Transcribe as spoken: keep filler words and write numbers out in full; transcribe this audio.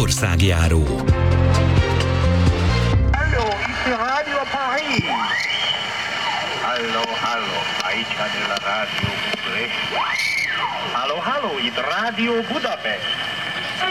országjáró. Hallo, itt Radio Paris. Hallo, hallo, aici de la Radio București. Hallo, hallo, itt Radio Budapest.